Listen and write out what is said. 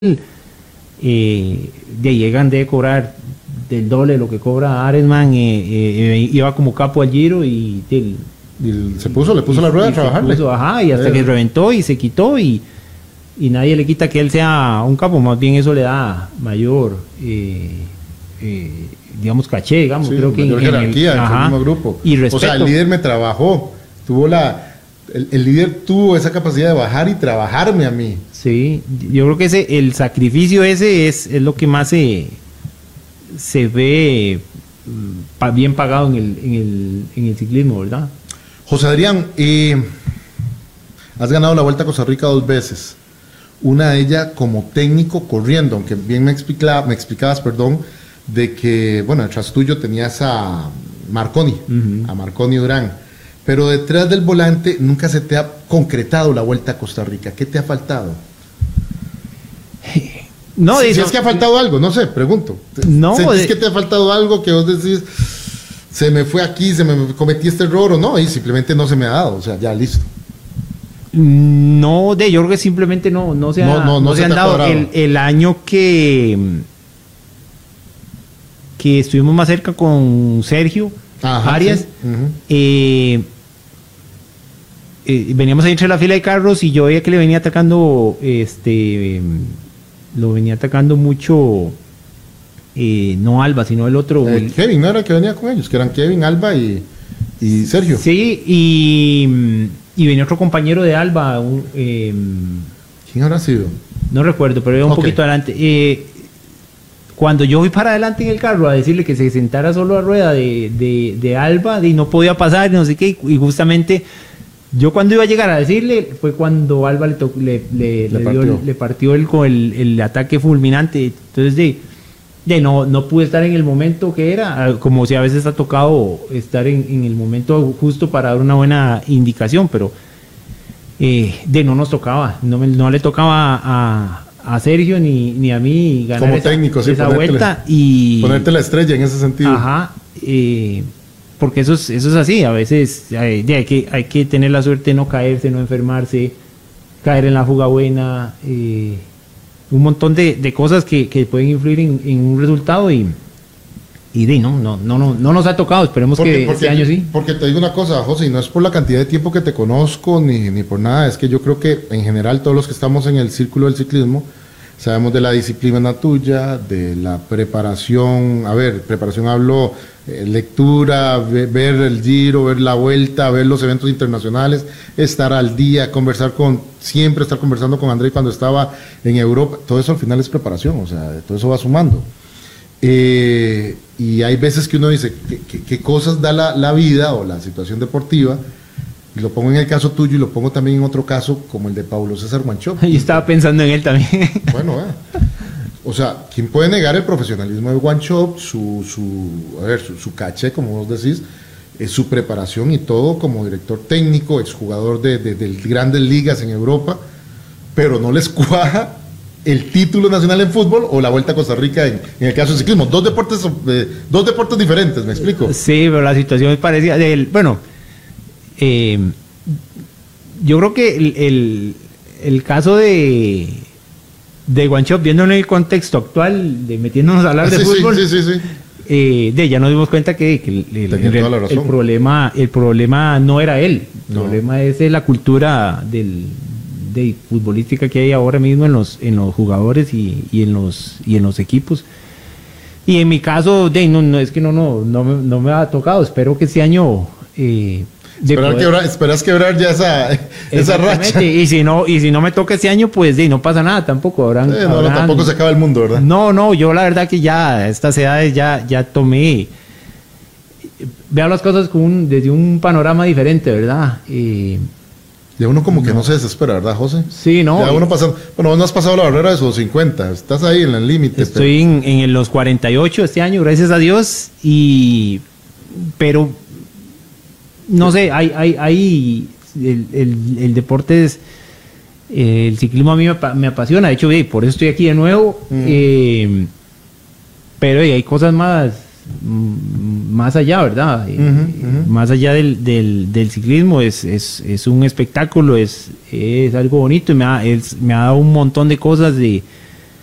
de llegan de cobrar del doble de lo que cobra Aresman, iba como capo al Giro y le puso la rueda a trabajarle. Y hasta que reventó y se quitó y nadie le quita que él sea un capo, más bien eso le da mayor digamos caché, digamos, sí, creo que mayor jerarquía en el mismo grupo. Y respeto. O sea, el líder me trabajó, el líder tuvo esa capacidad de bajar y trabajarme a mí. Sí, yo creo que el sacrificio ese es lo que más se ve bien pagado en el ciclismo, ¿verdad? José Adrián, has ganado la Vuelta a Costa Rica 2 veces, una de ellas como técnico corriendo, aunque bien me explicabas, de que, bueno, detrás tuyo tenías a Marconi, a Marconi Durán, pero detrás del volante nunca se te ha concretado la Vuelta a Costa Rica. ¿Qué te ha faltado? No, si es que ha faltado algo, no sé, pregunto. No, ¿Sentís que te ha faltado algo que vos decís, se me fue aquí, se me cometí este error o no? Y simplemente no se me ha dado, o sea, ya listo. No, yo creo que simplemente no se han dado. El año que estuvimos más cerca con Sergio Arias, sí. Veníamos ahí entre la fila de carros y yo veía que le venía atacando lo venía atacando mucho, no Alba, sino el otro. Kevin, ¿no era el que venía con ellos? Que eran Kevin, Alba y Sergio. Sí, y venía otro compañero de Alba. ¿Quién habrá sido? No recuerdo, pero era un poquito adelante. Cuando yo fui para adelante en el carro a decirle que se sentara solo a rueda de Alba, y no podía pasar, no sé qué, y justamente yo cuando iba a llegar a decirle fue cuando Alba le partió él con el ataque fulminante. Entonces no pude estar en el momento que era, como si a veces ha tocado estar en el momento justo para dar una buena indicación, pero no nos tocaba, no le tocaba a Sergio ni a mí ganar como técnico, esa vuelta y ponerte la estrella en ese sentido. Porque eso es así, a veces hay que tener la suerte de no caerse, no enfermarse, caer en la fuga buena, un montón de cosas que pueden influir en un resultado y no nos ha tocado, esperemos que este año sí. Porque te digo una cosa, José, y no es por la cantidad de tiempo que te conozco ni por nada, es que yo creo que en general todos los que estamos en el círculo del ciclismo sabemos de la disciplina tuya, de la preparación. Preparación hablo, lectura, ver el Giro, ver la Vuelta, ver los eventos internacionales, estar al día, siempre estar conversando con André cuando estaba en Europa. Todo eso al final es preparación, o sea, todo eso va sumando. Y hay veces que uno dice, ¿qué cosas da la vida o la situación deportiva? Y lo pongo en el caso tuyo y lo pongo también en otro caso como el de Paulo César Wanchope. Yo estaba pensando en él también. Bueno, o sea, ¿quién puede negar el profesionalismo de Wanchope, su caché, como vos decís, su preparación y todo como director técnico, exjugador de grandes ligas en Europa, pero no les cuaja el título nacional en fútbol o la Vuelta a Costa Rica en el caso del ciclismo? Dos deportes diferentes, ¿me explico? Sí, pero la situación es parecida. Yo creo que el caso de Wanchope, viendo en el contexto actual, de metiéndonos a hablar de fútbol, ya nos dimos cuenta que el problema no era él, el problema es la cultura de futbolística que hay ahora mismo en los jugadores y en los equipos. Y en mi caso, es que no me ha tocado. Espero que este año esperas quebrar ya esa racha. Y si no me toca este año, pues no pasa nada tampoco. Tampoco se acaba el mundo, ¿verdad? No, yo la verdad que ya a estas edades ya tomé, veo las cosas desde un panorama diferente, ¿verdad? Ya uno como que no se desespera, ¿verdad, José? Sí, no. Ya uno pasando, vos no has pasado la barrera de esos 50, estás ahí en el límite. Estoy en los 48 este año, gracias a Dios, pero no sé, hay el deporte el ciclismo a mí me apasiona, de hecho, por eso estoy aquí de nuevo, pero hay cosas más allá, ¿verdad? Más allá del ciclismo, es un espectáculo, es algo bonito y me ha dado un montón de cosas de